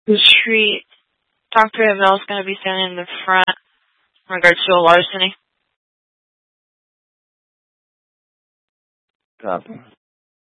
retreat, Dr. Abel is going to be standing in the front in regards to a larceny. Copy.